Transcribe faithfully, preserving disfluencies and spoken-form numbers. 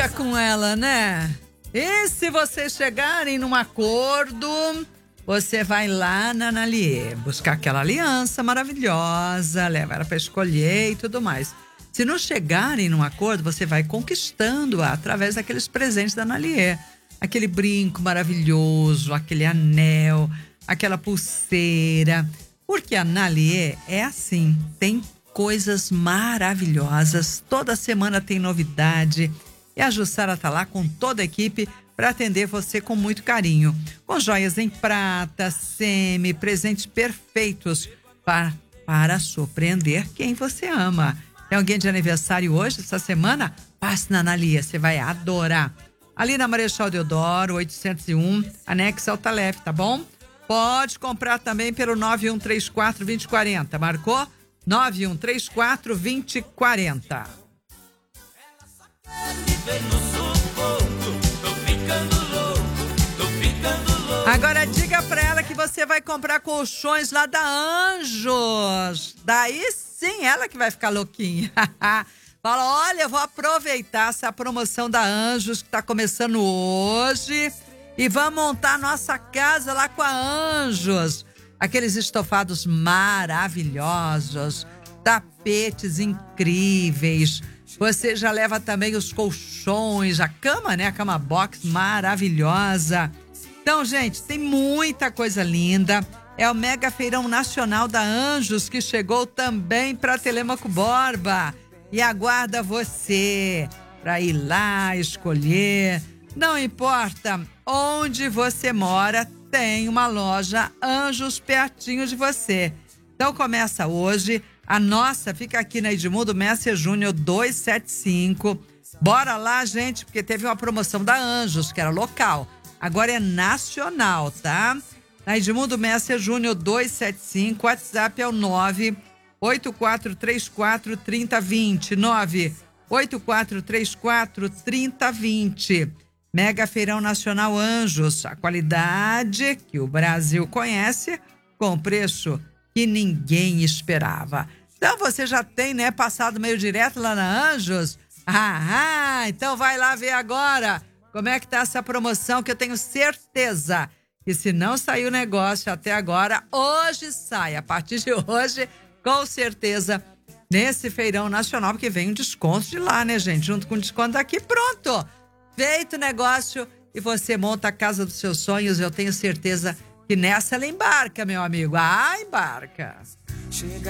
com ela, né? E se vocês chegarem num acordo, você vai lá na Nalier buscar aquela aliança maravilhosa, leva ela para escolher e tudo mais. Se não chegarem num acordo, você vai conquistando-a através daqueles presentes da Nalier. Aquele brinco maravilhoso, aquele anel, aquela pulseira. Porque a Nalier é assim, tem coisas maravilhosas. Toda semana tem novidade. E a Jussara tá lá com toda a equipe para atender você com muito carinho. Com joias em prata, semi, presentes perfeitos para, para surpreender quem você ama. Tem alguém de aniversário hoje, essa semana? Passe na Nalier, você vai adorar. Ali na Marechal Deodoro, oitocentos e um, anexo ao Talef, tá bom? Pode comprar também pelo nove um três quatro, dois zero quatro zero. Marcou? nove um três quatro, dois zero quatro zero. Agora diga pra ela que você vai comprar colchões lá da Anjos. Daí sim, ela que vai ficar louquinha. Fala, olha, eu vou aproveitar essa promoção da Anjos que tá começando hoje e vamos montar nossa casa lá com a Anjos. Aqueles estofados maravilhosos, tapetes incríveis. Você já leva também os colchões, a cama, né? A cama box maravilhosa. Então, gente, tem muita coisa linda. É o Mega Feirão Nacional da Anjos que chegou também para Telêmaco Borba. E aguarda você para ir lá escolher. Não importa onde você mora, tem uma loja Anjos pertinho de você. Então começa hoje. A nossa fica aqui na Edmundo Messer Júnior duzentos e setenta e cinco. Bora lá, gente, porque teve uma promoção da Anjos, que era local. Agora é nacional, tá? Na Edmundo Messer Júnior duzentos e setenta e cinco. WhatsApp é o nove oito quatro três quatro, três zero dois zero. nove oito quatro três quatro, três zero dois zero. Mega Feirão Nacional Anjos. A qualidade que o Brasil conhece com preço que ninguém esperava. Então você já tem, né, passado meio direto lá na Anjos? Ah, ah, então vai lá ver agora como é que tá essa promoção, que eu tenho certeza que se não saiu o negócio até agora, hoje sai. A partir de hoje, com certeza, nesse feirão nacional, porque vem um desconto de lá, né, gente? Junto com o desconto daqui, pronto! Feito o negócio e você monta a casa dos seus sonhos, eu tenho certeza que nessa ela embarca, meu amigo. Ah, embarca! Chega